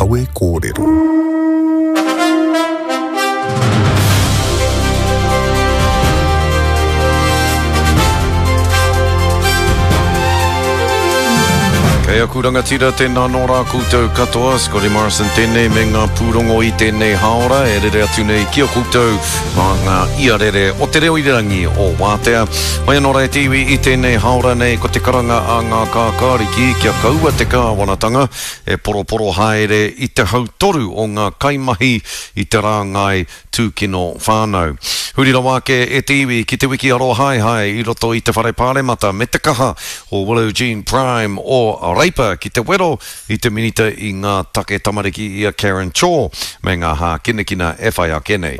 Awe Kōrero. Kei aku rangatira tēnā nō rā koutou katoa, Scotty Morrison tēnei me ngā pūrongo I tēnei haora, e rere atu nei kia koutou mā ngā ia rere o te reo irangi o Wātea. Mai anō rā e tiwi I tēnei haora nei ko te karanga a ngā kākāriki kia kaua te kāwanatanga, e poroporo haere I te hautoru o ngā kaimahi I te rāngai tūkino whānau. Hurira wāke e tiwi ki te wiki aro hai I roto I te whare pāremata me te kaha o Willow Jean Prime o Reipa ki te wero I te minita I ngā take tamariki I a Karen Chaw me ngā hā kinekina e whai a kenei.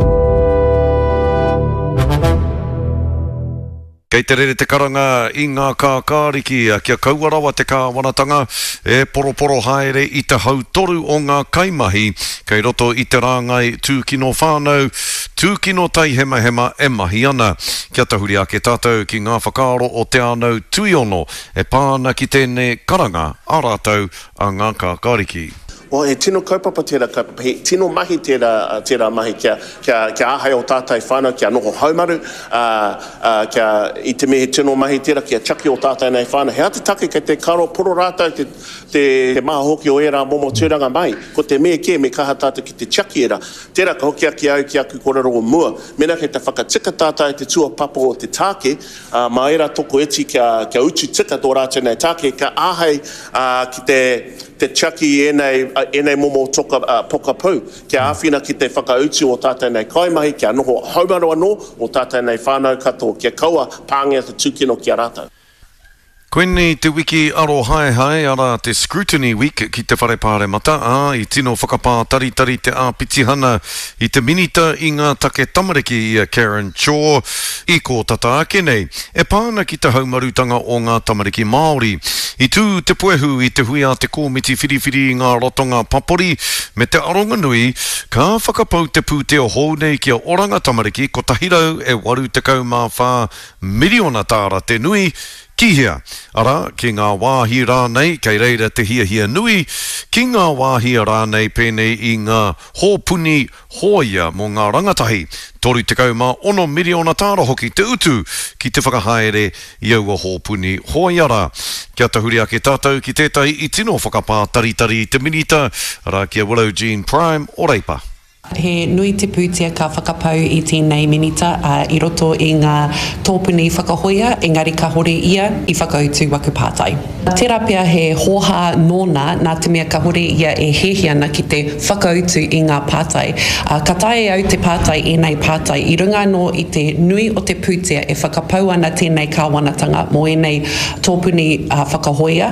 Kei te rere te karanga I ngā kākāriki a kia kauarawa te kāwanatanga e poroporo haere I te hautoru o ngā kaimahi kei roto I te rāngai tūkino whānau, tūkino tai hema e mahi ana. Kia tahuri ake tātou ki ngā whakaaro o te anau tuiono e pāna ki tēnei karanga a rātou a ngā kākāriki. O e tino kaupapa tērā kapahi, tino mahi tērā mahi kia ahai o tātai whānau, kia noho haumaru, kia I te mehe tino mahi tērā, kia chaki o tātai nei whānau. Hea te take kei te karo poro rātou te maha hoki o era momo tūranga mai, ko te mea ke me kaha tātou ki te chaki era. Tērā ka hoki aki au ki aku korero o mua, mena kei te whakatika tātai te tua papo o te tāke, ma era toko eti kia utu tika tō rātou nei tāke, ka ahai ki te chaki enei momo toka pokapau, kia āwhina ki te whakautu o tātai nei kaimahi, kia noho haumaru anō o tātai nei whānau katoa, kia kaua pāngia te tūkino kia rātou. Koenei te wiki aro hai ara te Scrutiny Week ki te whare pāremata, I tino whakapā tari te āpitihana I te minita I ngā take tamariki I a Karen Chaw, I ko tata ake nei, e pāna ki te haumarutanga o ngā tamariki Māori. I tū te puehu I te hui a te kōmiti whiriwhiri I ngā rotonga papori, me te aronga nui, ka whakapau te pūteo hou nei kia oranga tamariki ko tahirau e 84 miliona tāra te nui, Kihia, ara, ki ngā wāhi rānei, kei reira te hia nui, ki ngā wāhi rānei pēnei I ngā hōpuni hōia mō ngā rangatahi, toru te kauma 1 miliona tāra hoki te utu ki te whakahaere I aua hōpuni hōiara. Kia tahuri ake tātou ki tētai I tino whakapā tari te minita, ara kia Willow Jean Prime o Reipa. He nui te pūtia ka whakapau I tēnei minita I roto I ngā tōpuni whakahoia, engari ka hore ia I whakautu waku pātai. Tērā pia he hoha nōna nā te mea ka hore ia e hehi ana ki te whakautu I ngā pātai. Ka tae au te pātai enei pātai I runga no I te nui o te pūtia e whakapau ana tēnei kāwanatanga mō enei tōpuni whakahoia.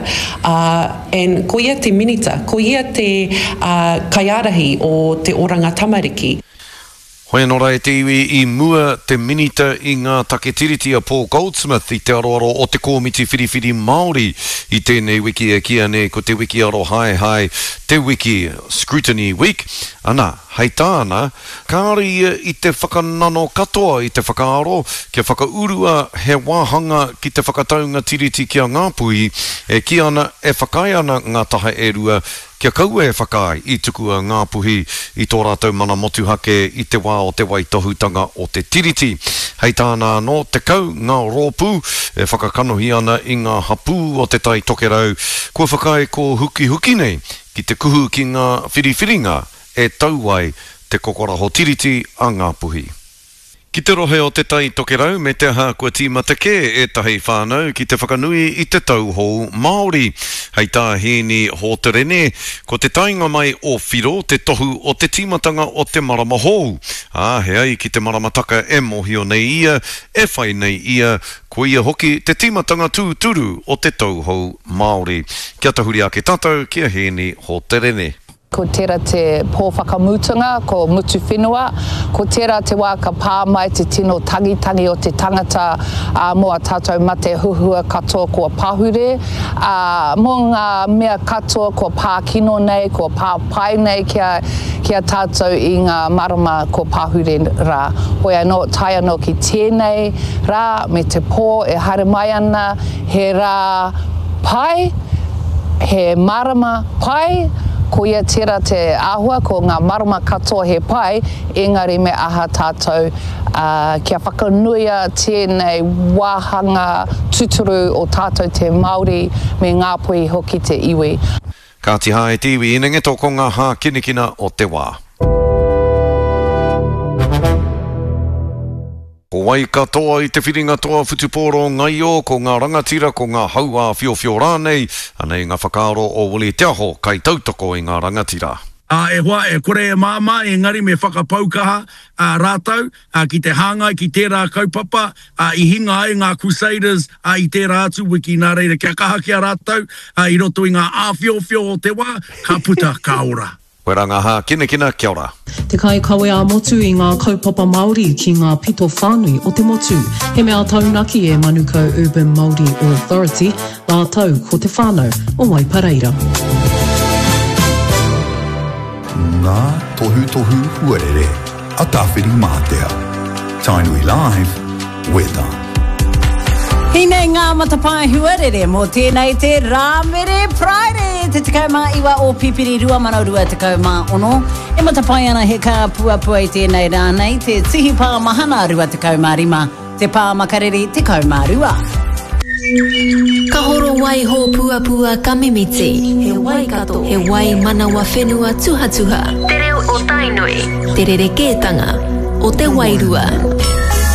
Ko ia te minita, ko ia te kaiarahi o te oranga tamariki. Hoi anō rā e te iwi I mua te minita I ngā take tiriti a Paul Goldsmith I te aroaro o te kōmiti whiriwhiri Māori I tēnei wiki e kia ne ko te wiki aro hai te wiki Scrutiny Week. Ana, hei tāna, kāri I te whakanano katoa I te whakaaro, kia whakaurua he wāhanga ki te whakataunga tiriti kia ngāpui, e kia ana e whakai ana ngā taha e rua, kia kaua e whakai I tuku a ngāpuhi I tō rātou mana motuhake I te wā o te waitohutanga o te tiriti. Hei tāna no te kau ngā rōpū e whakakanohi ana I ngā hapū o te tai tokerau, kua whakai ko huki nei ki te kuhu ki ngā whiriwhiringa e tauai te kokoraho tiriti a ngāpuhi. Ki te rohe o te tai tokerau me te aha kua tīmata ke e tahi whānau ki te whakanui I te tauhou Māori. Hei tā hēni hō te rene, ko te tainga mai o whiro te tohu o te tīmatanga o te marama hou. Hei ki te maramataka e mohio nei ia, e whai nei ia, ko ia hoki te tīmatanga tūturu o te tauhou Māori. Kia tahuri ake tātou, kia hēni hō te rene. Ko tērā te pō whakamutunga, ko mutu whenua, ko tērā te wā ka pā mai te tino tangitangi o te tangata moa tātou mate huhua katoa kua pahure, mō ngā mea katoa kua pā kino nei, kua pā pai nei kia tātou I ngā marama kua pahure rā. Hoi anō, tai anō ki tēnei rā, me te pō e haere mai ana, he rā pai, he marama pai, Ko ia tira te āhua ko ngā marama katoa he pai, engari me aha tātou kia whakanuia tēnei wāhanga tuturu o tātou te Māori me Ngāpuhi hoki te iwi. Ka te hae tiwi inenge tōko ngā hā kinikina o te wā. Ko wai katoa i te whiringa toa whutupōro ngai o ko ngā rangatira ko ngā haua whio rānei, anei ngā whakaaro o Wili Te Aho kai tautoko i ngā rangatira. E hoa, kore e māma, engari me whakapaukaha rātau, ki te hāngai, ki tērā kaupapa, i hinga ai ngā Crusaders, i tērā atu wiki nā reira kia kaha kia rātau, i roto i ngā āwhio o te wā, ka puta ka ora. Koe rā ngā hā kinekina, kia ora. Te kai kawe a motu i ngā kaupapa Māori ki ngā pito whānui o te motu. He mea taunaki e Manukau Urban Māori Authority, la tau ko te whānau o Waipareira. Ngā tohu huarere, a tāwhiri mātea. Tainui Live, weather. Hine ngā matapai huarere mō tēnei te Rāmere Friday, te tekauma iwa o pipiri 2026. E matapai ana he ka puapua i tēnei rānei, te tihi pā mahana 2025, te pā makariri te kaumārua. Ka horo wai ho puapua ka mimiti. He wai kato. He wai manawa whenua tuhatuha. Te reo o tainui. Te rere kētanga o te wairua.